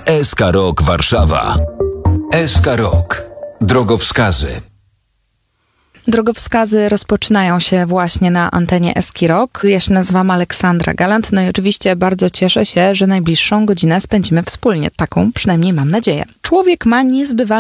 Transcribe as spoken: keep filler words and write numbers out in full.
S K Rok Warszawa. S K Rok. Drogowskazy. Drogowskazy rozpoczynają się właśnie na antenie S K Rok. Ja się nazywam Aleksandra Galant, no i oczywiście bardzo cieszę się, że najbliższą godzinę spędzimy wspólnie. Taką przynajmniej mam nadzieję. Człowiek ma niezbywalną